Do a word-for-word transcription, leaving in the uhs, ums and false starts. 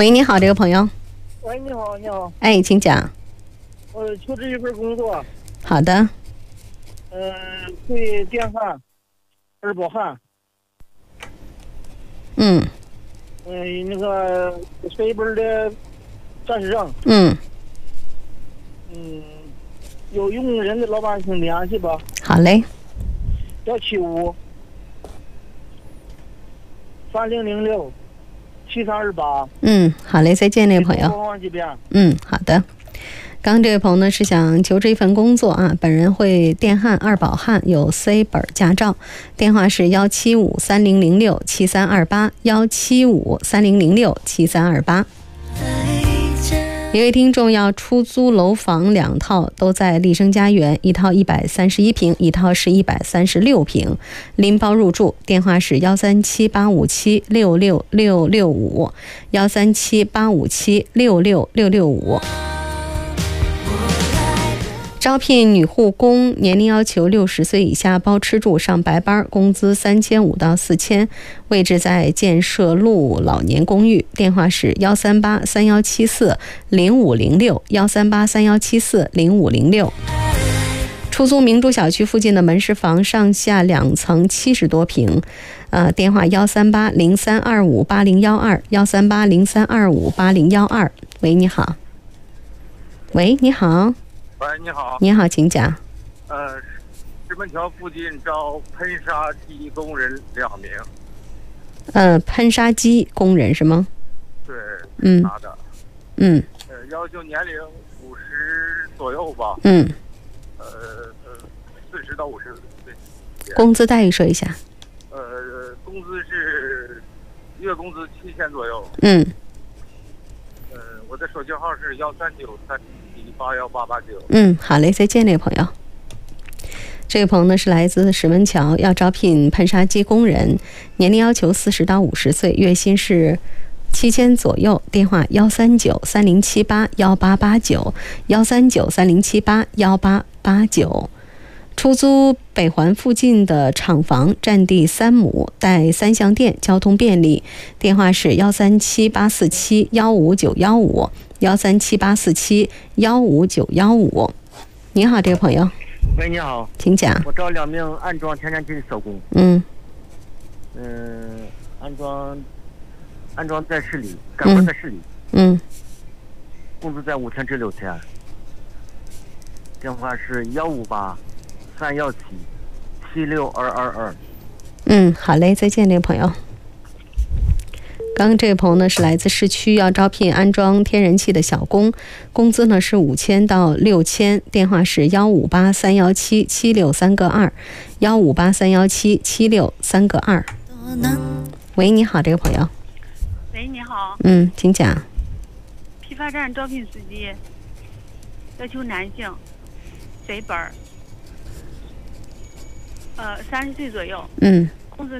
喂，你好，这个朋友。 喂，你好，你好。 哎，请讲。 我求职一份工作。 好的。 呃，会电焊、二保焊。 嗯。 嗯、呃，那个写一本的驾驶证。 嗯。 嗯，有用人的老板请联系吧。 好嘞。 幺七五三零零六七三二八。 嗯，好嘞，再见，那个朋友。 播放几遍。 嗯，好的。刚刚这位朋友呢是想求职一份工作啊，本人会电焊、二保焊，有 C 本驾照。电话是幺七五三零零六七三二八，幺七五三零零六七三二八。一位听众要出租楼房两套，都在丽生家园，一套一百三十一平，一套是一百三十六平，拎包入住。电话是幺三七八五七六六六六五，幺三七八五七六六六六五。招聘女护工，年龄要求六十岁以下，包吃住，上白班，工资三千五到四千，位置在建设路老年公寓。电话是幺三八三幺七四零五零六，幺三八三幺七四零五零六。出租明珠小区附近的门市房，上下两层，七十多平。呃，电话幺三八零三二五八零幺二，幺三八零三二五八零幺二。喂，你好。喂，你好。 喂，你好。 你好，请讲。 呃，石门桥附近招喷砂机工人两名。 呃，喷砂机工人是吗？ 对， 嗯， 拿的。 嗯。 呃，要求年龄五十左右吧。 嗯。 呃呃，四十到五十岁。 工资待遇说一下。 呃，工资是月工资七千左右。 嗯。 呃，我的手机号是幺三九三八幺八八九。 嗯，好嘞，再见，这位朋友。这位朋友呢是来自石门桥，要招聘喷砂机工人，年龄要求四十到五十岁，月薪是七千左右。电话幺三九三零七八幺八八九，幺三九三零七八幺八八九。出租北环附近的厂房，占地三亩，带三相电，交通便利。电话是幺三七八四七幺五九幺五，幺三七八四七幺五九幺五。你好，这位朋友。 喂，你好， 请讲。 我招两名安装天然气的手工。 嗯。 嗯、呃，安装，安装在市里，干活在市里。 嗯。 工资在五天至六天。电话是幺五八三幺七七六二二二。 嗯，好嘞，再见，这位朋友。刚刚这位朋友呢是来自市区，要招聘安装天然气的小工，工资呢是五千到六千。电话是幺五八三幺七七六三个二，幺五八三幺七七六三个二。喂，你好，这个朋友。 喂，你好。 嗯，请讲。 批发站招聘司机，要求男性，随本儿，呃，三十岁左右。 嗯。